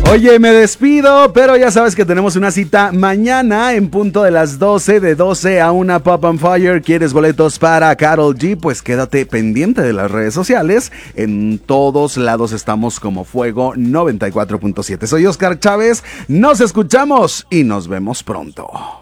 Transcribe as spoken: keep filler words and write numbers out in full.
Oye, me despido, pero ya sabes que tenemos una cita mañana en punto de las doce, de doce a una Pop on Fire. ¿Quieres boletos para Karol G? Pues quédate pendiente de las redes sociales. En todos lados estamos como Fuego noventa y cuatro punto siete. Soy Oscar Chávez, nos escuchamos y nos vemos pronto.